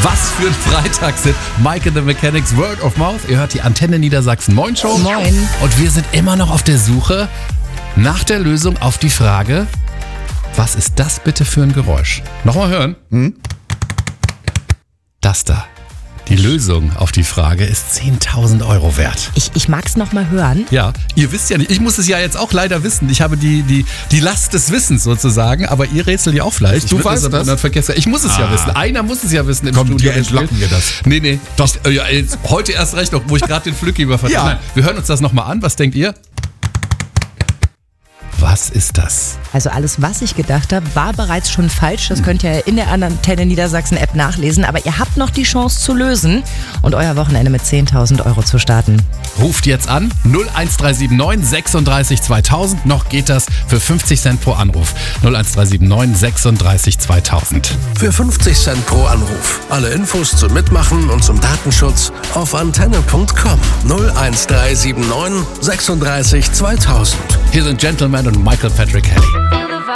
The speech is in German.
Was für ein Freitagshit. Mike and the Mechanics, Word of Mouth. Ihr hört die Antenne Niedersachsen Moin Show. Moin. Und wir sind immer noch auf der Suche nach der Lösung auf die Frage, was ist das bitte für ein Geräusch? Nochmal hören. Das da. Die Lösung auf die Frage ist 10.000 Euro wert. Ich mag's noch mal hören. Ja, ihr wisst ja nicht, ich muss es ja jetzt auch leider wissen. Ich habe die Last des Wissens sozusagen, aber ihr rätselt ja auch vielleicht. Du weißt das? Ich muss es ja wissen. Einer muss es ja wissen im Komm, Studio. dir entlocken wir das. Nee. Jetzt, heute erst recht noch, wo ich gerade den Flücki überfallen habe. Ja. Nein, wir hören uns das nochmal an. Was denkt ihr? Was ist das? Also alles, was ich gedacht habe, war bereits schon falsch. Das könnt ihr in der Antenne Niedersachsen App nachlesen. Aber ihr habt noch die Chance zu lösen und euer Wochenende mit 10.000 Euro zu starten. Ruft jetzt an 01379 36 2000. Noch geht das für 50 Cent pro Anruf. 01379 36 2000. Für 50 Cent pro Anruf. Alle Infos zum Mitmachen und zum Datenschutz auf antenne.com. 01379 36 2000. Hier sind Gentleman und Michael Patrick Kelly.